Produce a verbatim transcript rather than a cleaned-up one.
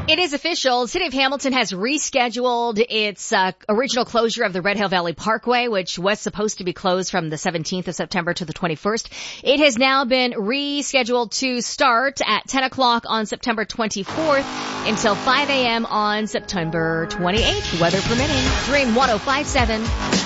It is official. City of Hamilton has rescheduled its uh, original closure of the Red Hill Valley Parkway, which was supposed to be closed from the seventeenth of September to the twenty-first. It has now been rescheduled to start at ten o'clock on September twenty-fourth until five a.m. on September twenty-eighth, weather permitting. Dream one oh five point seven.